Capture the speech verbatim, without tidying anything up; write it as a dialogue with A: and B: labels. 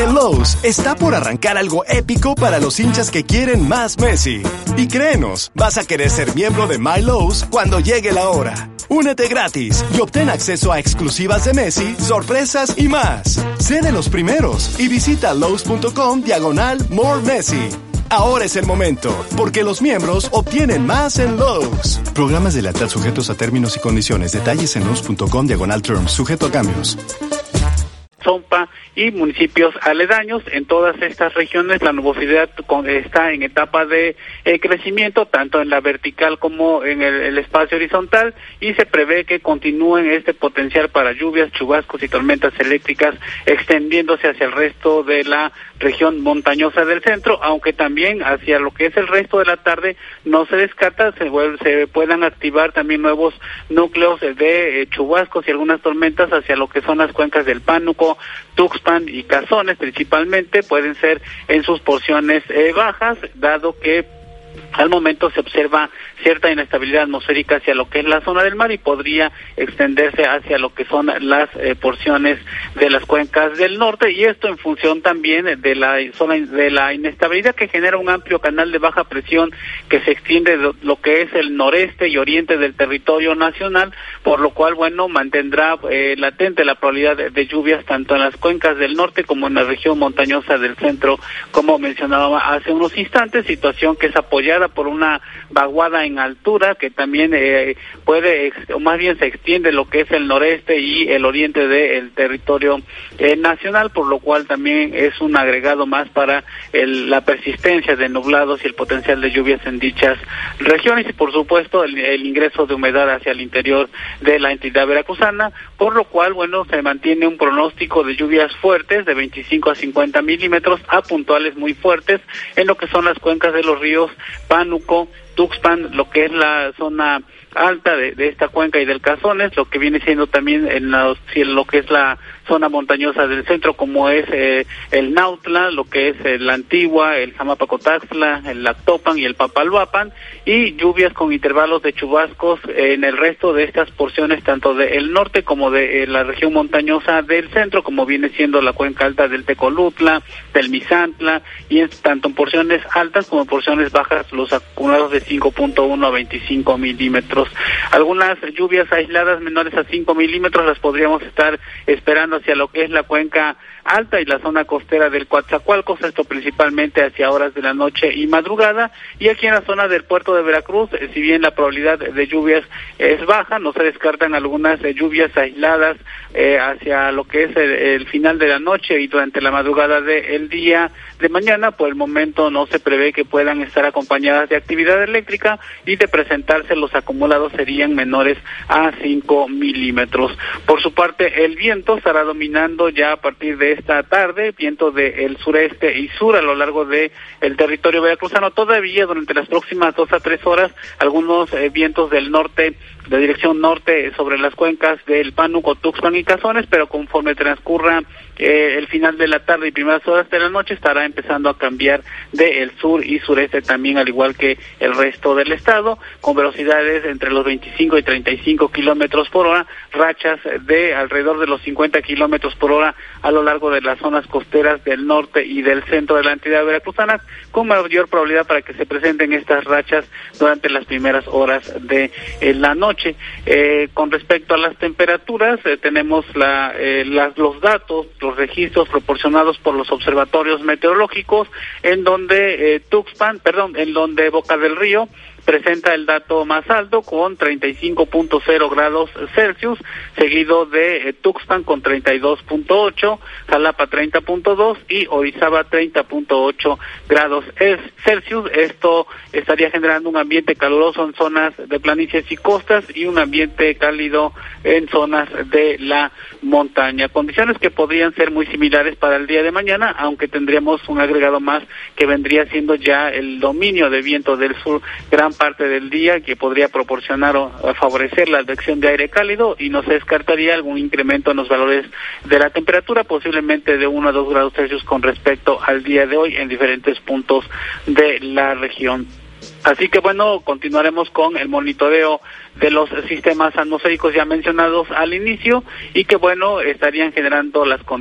A: En Lowe's está por arrancar algo épico para los hinchas que quieren más Messi. Y créenos, vas a querer ser miembro de My Lowe's cuando llegue la hora. Únete gratis y obtén acceso a exclusivas de Messi, sorpresas y más. Sé de los primeros y visita Lowe's.com diagonal More Messi. Ahora es el momento, porque los miembros obtienen más en Lowe's. Programas de lealtad sujetos a términos y condiciones. Detalles en Lowe's.com diagonal terms, sujeto a cambios.
B: Zompa y municipios aledaños. En todas estas regiones la nubosidad está en etapa de eh, crecimiento, tanto en la vertical como en el, el espacio horizontal, y se prevé que continúen este potencial para lluvias, chubascos y tormentas eléctricas extendiéndose hacia el resto de la región montañosa del centro, aunque también hacia lo que es el resto de la tarde no se descarta, se, se puedan activar también nuevos núcleos de eh, chubascos y algunas tormentas hacia lo que son las cuencas del Pánuco, Tuxpan y Cazones principalmente. Pueden ser en sus porciones eh, bajas, dado que al momento se observa cierta inestabilidad atmosférica hacia lo que es la zona del mar y podría extenderse hacia lo que son las eh, porciones de las cuencas del norte, y esto en función también de la zona de la inestabilidad que genera un amplio canal de baja presión que se extiende de lo que es el noreste y oriente del territorio nacional, por lo cual, bueno, mantendrá eh, latente la probabilidad de, de lluvias tanto en las cuencas del norte como en la región montañosa del centro, como mencionaba hace unos instantes, situación que es apoyada por una vaguada en altura que también eh, puede, o más bien se extiende lo que es el noreste y el oriente del territorio eh, nacional, por lo cual también es un agregado más para el, la persistencia de nublados y el potencial de lluvias en dichas regiones, y por supuesto el, el ingreso de humedad hacia el interior de la entidad veracruzana, por lo cual, bueno, se mantiene un pronóstico de lluvias fuertes de veinticinco a cincuenta milímetros a puntuales muy fuertes en lo que son las cuencas de los ríos Pánuco, Tuxpan, lo que es la zona alta de, de esta cuenca y del Cazones, lo que viene siendo también en, la, en lo que es la zona montañosa del centro, como es eh, el Nautla, lo que es eh, la Antigua, el Jamapacotaxtla, el Lactopan y el Papalhuapan, y lluvias con intervalos de chubascos eh, en el resto de estas porciones, tanto del norte como de eh, la región montañosa del centro, como viene siendo la cuenca alta del Tecolutla, del Misantla, y en, tanto en porciones altas como en porciones bajas, los acumulados de cinco punto uno a veinticinco milímetros. Algunas lluvias aisladas menores a cinco milímetros las podríamos estar esperando hacia lo que es la cuenca alta y la zona costera del Coatzacoalcos, esto principalmente hacia horas de la noche y madrugada, y aquí en la zona del puerto de Veracruz, eh, si bien la probabilidad de lluvias es baja, no se descartan algunas eh, lluvias aisladas eh, hacia lo que es el, el final de la noche y durante la madrugada del día de mañana. Por el momento no se prevé que puedan estar acompañadas de actividad eléctrica, y de presentarse los acumulados serían menores a cinco milímetros. Por su parte, el viento estará dominando ya a partir de esta tarde, viento del sureste y sur a lo largo de el territorio veracruzano. Todavía durante las próximas dos a tres horas, algunos eh, vientos del norte, de dirección norte, sobre las cuencas del Pánuco, Tuxpan y Cazones, pero conforme transcurra eh, el final de la tarde y primeras horas de la noche, estará empezando a cambiar del sur y sureste también, al igual que el resto del estado, con velocidades entre los veinticinco y treinta y cinco kilómetros por hora, rachas de alrededor de los cincuenta kilómetros por hora a lo largo de las zonas costeras del norte y del centro de la entidad veracruzana, con mayor probabilidad para que se presenten estas rachas durante las primeras horas de eh, la noche. Eh, con respecto a las temperaturas, eh, tenemos la, eh, las, los datos, los registros proporcionados por los observatorios meteorológicos, en donde eh, Tuxpan, perdón, en donde Boca del Río presenta el dato más alto con treinta y cinco punto cero grados Celsius, seguido de eh, Tuxpan con treinta y dos punto ocho, Jalapa treinta punto dos y Orizaba treinta punto ocho grados Celsius. Esto estaría generando un ambiente caluroso en zonas de planicies y costas y un ambiente cálido en zonas de la montaña. Condiciones que podrían ser muy similares para el día de mañana, aunque tendríamos un agregado más que vendría siendo ya el dominio de viento del sur gran parte del día, que podría proporcionar o favorecer la advección de aire cálido, y no se descartaría algún incremento en los valores de la temperatura, posiblemente de uno a dos grados Celsius con respecto al día de hoy en diferentes puntos de la región. Así que bueno, continuaremos con el monitoreo de los sistemas atmosféricos ya mencionados al inicio, y que bueno, estarían generando las condiciones